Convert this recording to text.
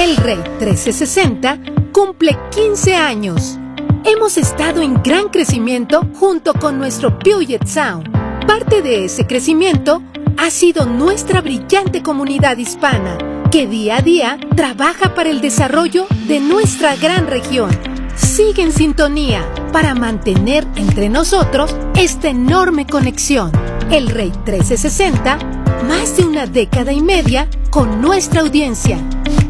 El Rey 1360 cumple 15 años. Hemos estado en gran crecimiento junto con nuestro Puget Sound. Parte de ese crecimiento ha sido nuestra brillante comunidad hispana, que día a día trabaja para el desarrollo de nuestra gran región. Sigue en sintonía para mantener entre nosotros esta enorme conexión. El Rey 1360, más de una década y media con nuestra audiencia.